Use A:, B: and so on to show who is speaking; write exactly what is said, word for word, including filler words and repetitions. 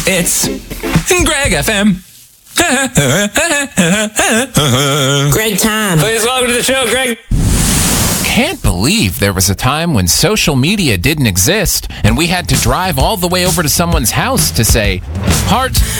A: It's Greg F M.
B: Greg time.
C: Please welcome to the show, Greg.
D: Can't believe there was a time when social media didn't exist and we had to drive all the way over to someone's house to say, heart,